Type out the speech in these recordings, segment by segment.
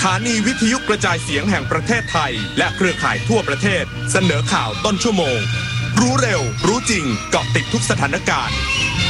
สถานีวิทยุกระจายเสียงแห่งประเทศไทยและเครือข่ายทั่วประเทศเสนอข่าวต้นชั่วโมงรู้เร็วรู้จริงเกาะติดทุกสถานการณ์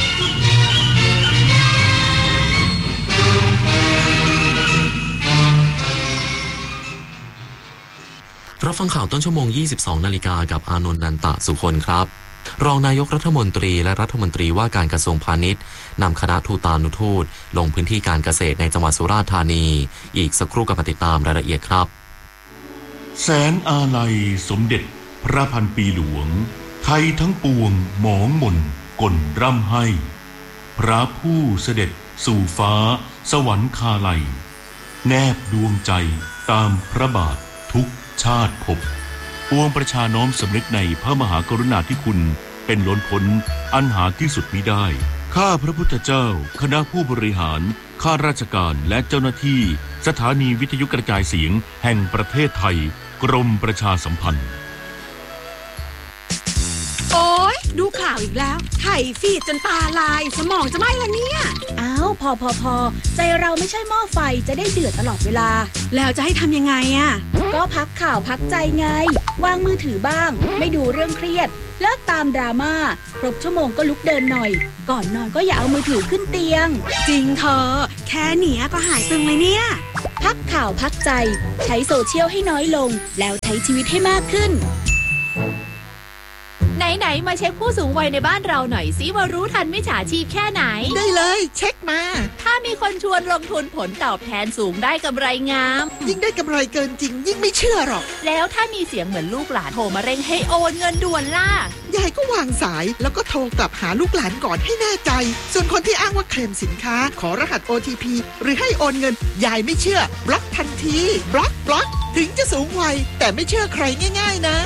รับฟังข่าวต้นชั่วโมง 22 นาฬิกากับอานนท์ นันตะสุคนครับรองนายกรัฐมนตรีและรัฐมนตรีว่าการกระทรวงพาณิชย์นำคณะทูตานุทูตลงพื้นที่การเกษตรในจังหวัดสุราษฎร์ธานีอีกสักครู่กับติดตามรายละเอียดครับแสนอาลัยสมเด็จพระพันปีหลวงไทยทั้งปวงหมองมนกลร่ำให้พระผู้เสด็จสู่ฟ้าสวรรคาลัยแนบดวงใจตามพระบาททุกชาติภพปวงประชาน้อมสำนึกในพระมหากรุณาธิคุณเป็นล้นพ้นอันหาที่สุดมิได้ข้าพระพุทธเจ้าคณะผู้บริหารข้าราชการและเจ้าหน้าที่สถานีวิทยุกระจายเสียงแห่งประเทศไทยกรมประชาสัมพันธ์โอ๊ยดูข่าวอีกแล้วไถฟีดจนตาลายสมองจะไหม้ละเนี่ยอ้าวพอใจเราไม่ใช่หม้อไฟจะได้เดือดตลอดเวลาแล้วจะให้ทำยังไงอ่ะก็พักข่าวพักใจไงวางมือถือบ้างไม่ดูเรื่องเครียดเลิกตามดราม่าครบชั่วโมงก็ลุกเดินหน่อยก่อนนอนก็อย่าเอามือถือขึ้นเตียงจริงเธอแค่เนี้ยก็หายตึงเลยเนี่ยพักข่าวพักใจใช้โซเชียลให้น้อยลงแล้วใช้ชีวิตให้มากขึ้นไหนมาเช็คผู้สูงวัยในบ้านเราหน่อยสิว่ารู้ทันมิจฉาชีพแค่ไหนได้เลยเช็คมาถ้ามีคนชวนลงทุนผลตอบแทนสูงได้กำไรงามยิ่งได้กำไรเกินจริงยิ่งไม่เชื่อหรอกแล้วถ้ามีเสียงเหมือนลูกหลานโทรมาเร่งให้โอนเงินด่วนล่ะยายก็วางสายแล้วก็โทรกลับหาลูกหลานก่อนให้แน่ใจส่วนคนที่อ้างว่าเคลมสินค้าขอรหัส OTP หรือให้โอนเงินยายไม่เชื่อบล็อกทันทีบล็อกถึงจะสูงวัยแต่ไม่เชื่อใครง่ายๆนะ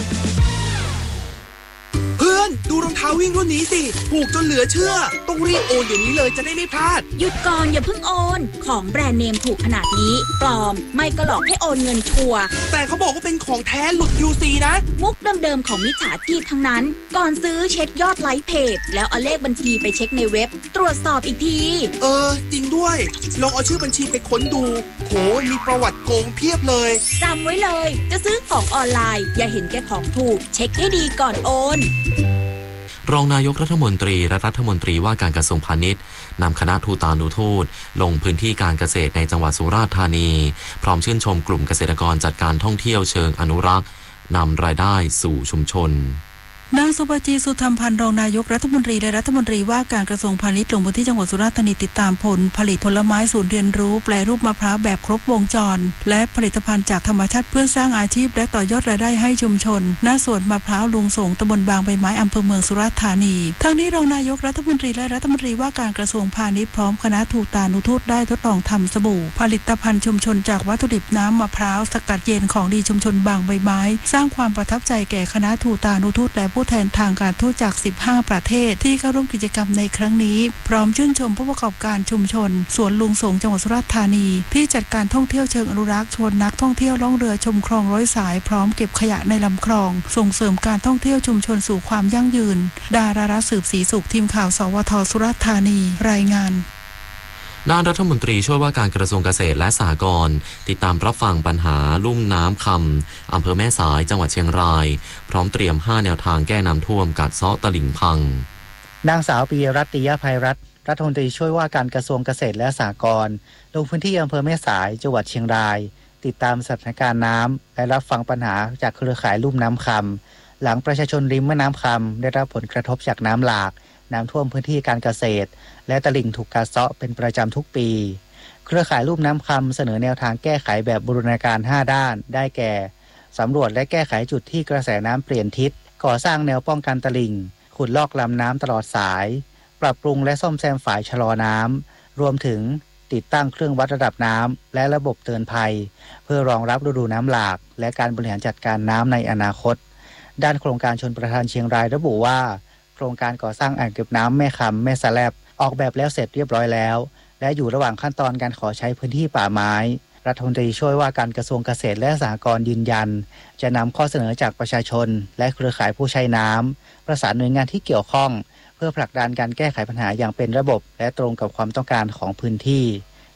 เพื่อนดูรองเท้าวิ่งรุ่นนี้สิถูกจนเหลือเชื่อต้องรีบโอนเดี๋ยวนี้เลยจะได้ไม่พลาดหยุดก่อนอย่าเพิ่งโอนของแบรนด์เนมถูกขนาดนี้ปลอมไม่ก็หลอกให้โอนเงินชัวร์แต่เขาบอกว่าเป็นของแท้หลุด UC นะมุกเดิมๆของมิจฉาชีพทั้งนั้นก่อนซื้อเช็คยอดไลค์เพจแล้วเอาเลขบัญชีไปเช็คในเว็บตรวจสอบอีกทีจริงด้วยลองเอาชื่อบัญชีไปค้นดูโหมีประวัติโกงเพียบเลยจำไว้เลยจะซื้อของออนไลน์อย่าเห็นแก่ของถูกเช็คให้ดีก่อนโอนรองนายกรัฐมนตรีและรัฐมนตรีว่าการกระทรวงพาณิชย์นำคณะทูตานุทูตลงพื้นที่การเกษตรในจังหวัดสุราษฎร์ธานีพร้อมชื่นชมกลุ่มเกษตรกรจัดการท่องเที่ยวเชิงอนุรักษ์นำรายได้สู่ชุมชนนางสุภจีสุธรรมพันธ์รองนายกรัฐมนตรีและรัฐมนตรีว่าการกระทรวงพาณิชย์ลงพื้นที่จังหวัดสุราษฎร์ธานีติดตามผลผลิตผลไม้ศูนย์เรียนรู้แปรรูปมะพร้าวแบบครบวงจรและผลิตภัณฑ์จากธรรมชาติเพื่อสร้างอาชีพและต่อยอดรายได้ให้ชุมชนณสวนมะพร้าวลุงสงตำบลบางใบไม้อำเภอเมืองสุราษฎร์ธานีทั้งนี้รองนายกรัฐมนตรีและรัฐมนตรีว่าการกระทรวงพาณิชย์พร้อมคณะทูตานุทูตได้ทดลองทำสบู่ผลิตภัณฑ์ชุมชนจากวัตถุดิบน้ำมะพร้าวสกัดเย็นของดีชุมชนบางใบไม้สร้างความประทับใจแก่คณะทูตานุทูตและผู้แทนทางการทูตจาก15ประเทศที่เข้าร่วมกิจกรรมในครั้งนี้พร้อมชื่นชมผู้ประกอบการชุมชนสวนลุงสงจังหวัดสุราษฎร์ธานีที่จัดการท่องเที่ยวเชิงอนุรักษ์ชวนนักท่องเที่ยวล่องเรือชมคลองร้อยสายพร้อมเก็บขยะในลำคลองส่งเสริมการท่องเที่ยวชุมชนสู่ความยั่งยืนดารารัตน์สืบศรีสุขทีมข่าวสวท.สุราษฎร์ธานีรายงานด้านรัฐมนตรีช่วยว่าการกระทรวงเกษตรและสหกรณ์ติดตามรับฟังปัญหาลุ่มน้ำคำอำเภอแม่สายจังหวัดเชียงรายพร้อมเตรียม5แนวทางแก้น้ำท่วมกัดเซาะตลิ่งพังนางสาวปิยรัตน์ ติยภัยรัตน์รัฐมนตรีช่วยว่าการกระทรวงเกษตรและสหกรณ์ลงพื้นที่อำเภอแม่สายจังหวัดเชียงรายติดตามสถานการณ์น้ำและรับฟังปัญหาจากเครือข่ายลุ่มน้ำคำหลังประชาชนริมแม่น้ำคำได้รับผลกระทบจากน้ำหลากน้ำท่วมพื้นที่การเกษตรและตลิ่งถูกกัดเซาะเป็นประจำทุกปีเครือข่ายลุ่มน้ำคำเสนอแนวทางแก้ไขแบบบูรณาการ5ด้านได้แก่สำรวจและแก้ไขจุดที่กระแสน้ำเปลี่ยนทิศก่อสร้างแนวป้องกันตลิ่งขุดลอกลำน้ำตลอดสายปรับปรุงและซ่อมแซมฝายชะลอน้ำรวมถึงติดตั้งเครื่องวัดระดับน้ำและระบบเตือนภัยเพื่อรองรับฤดูน้ำหลากและการบริหารจัดการน้ำในอนาคตด้านโครงการชลประทานเชียงรายระบุว่าโครงการก่อสร้างอ่างเก็บน้ำแม่คำแม่สะแลบออกแบบแล้วเสร็จเรียบร้อยแล้วและอยู่ระหว่างขั้นตอนการขอใช้พื้นที่ป่าไม้รัฐมนตรีช่วยว่าการกระทรวงเกษตรและสหกรณ์ยืนยันจะนำข้อเสนอจากประชาชนและเครือข่ายผู้ใช้น้ำประสานหน่วยงานที่เกี่ยวข้องเพื่อผลักดันการแก้ไขปัญหาอย่างเป็นระบบและตรงกับความต้องการของพื้นที่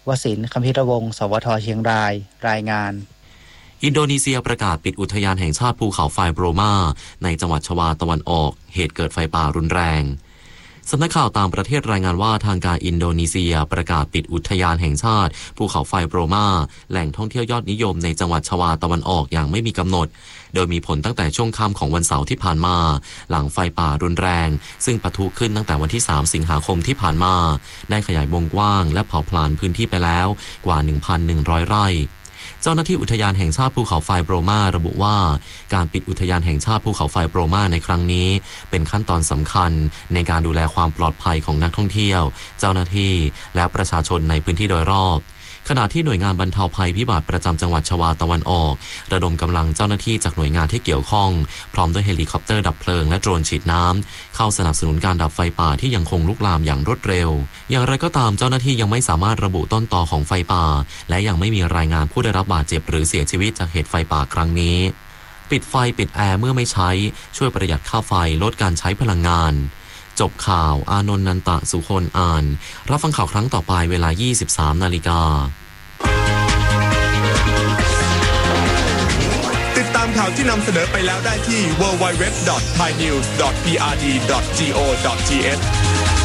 วศินทร์ คัมภิรวงศ์ สวท.เชียงรายรายงานอินโดนีเซียประกาศปิดอุทยานแห่งชาติภูเขาไฟโบรมาในจังหวัดชวาตะวันออกเหตุเกิดไฟป่ารุนแรงสำนักข่าวต่างประเทศรายงานว่าทางการอินโดนีเซียประกาศปิดอุทยานแห่งชาติภูเขาไฟโบรมาแหล่งท่องเที่ยวยอดนิยมในจังหวัดชวาตะวันออกอย่างไม่มีกำหนดโดยมีผลตั้งแต่ช่วงค่ำของวันเสาร์ที่ผ่านมาหลังไฟป่ารุนแรงซึ่งปะทุขึ้นตั้งแต่วันที่3 สิงหาคมที่ผ่านมาได้ขยายวงกว้างและเผาผลาญพื้นที่ไปแล้วกว่า 1,100 ไร่เจ้าหน้าที่อุทยานแห่งชาติภูเขาไฟโบรมาระบุว่าการปิดอุทยานแห่งชาติภูเขาไฟโบรมาในครั้งนี้เป็นขั้นตอนสำคัญในการดูแลความปลอดภัยของนักท่องเที่ยวเจ้าหน้าที่และประชาชนในพื้นที่โดยรอบขณะที่หน่วยงานบรรเทาภัยพิบัติประจำจังหวัดชวาตะวันออกระดมกำลังเจ้าหน้าที่จากหน่วยงานที่เกี่ยวข้องพร้อมด้วยเฮลิคอปเตอร์ดับเพลิงและโดรนฉีดน้ำเข้าสนับสนุนการดับไฟป่าที่ยังคงลุกลามอย่างรวดเร็วอย่างไรก็ตามเจ้าหน้าที่ยังไม่สามารถระบุต้นตอของไฟป่าและยังไม่มีรายงานผู้ได้รับบาดเจ็บหรือเสียชีวิตจากเหตุไฟป่าครั้งนี้ปิดไฟปิดแอร์เมื่อไม่ใช้ช่วยประหยัดค่าไฟลดการใช้พลังงานจบข่าวอานนท์ นันตะ สุคนอ่านรับฟังข่าวครั้งต่อไปเวลา 23:00 น. ติดตามข่าวที่นำเสนอไปแล้วได้ที่ www.thainews.prd.go.th